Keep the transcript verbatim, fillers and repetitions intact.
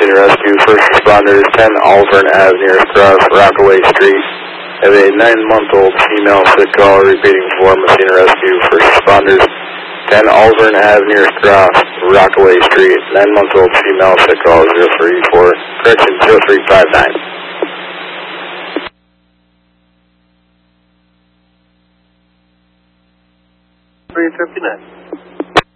Messina Rescue. First responders, ten Alvern Avenue, nearest cross, Rockaway Street. Have a nine-month-old female sick call, repeating for Messina Rescue. First responders, ten Alvern Avenue, nearest cross, Rockaway Street. Nine-month-old female sick call, zero three four, correction, zero three five nine. three fifty-nine.